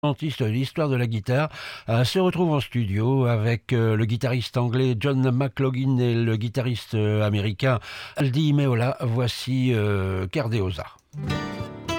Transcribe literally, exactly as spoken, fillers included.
De l'histoire de la guitare euh, se retrouve en studio avec euh, le guitariste anglais John McLaughlin et le guitariste euh, américain Aldi Meola. Voici euh, Cardeosa.